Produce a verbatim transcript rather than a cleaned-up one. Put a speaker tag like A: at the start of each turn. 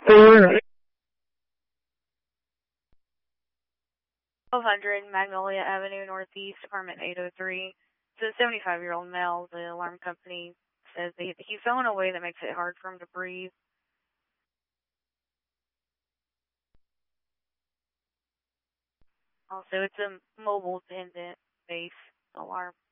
A: twelve
B: hundred Magnolia Avenue Northeast, apartment eight oh three. It's a seventy-five-year-old male. The alarm company says he, he fell in a way that makes it hard for him to breathe. Also, it's a mobile dependent base alarm.